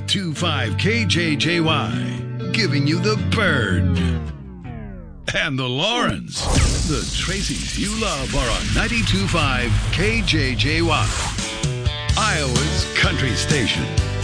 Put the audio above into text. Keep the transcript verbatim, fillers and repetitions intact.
ninety-two point five K J J Y, giving you the bird. And the Laurens. The Tracys you love are on ninety-two point five K J J Y, Iowa's country station.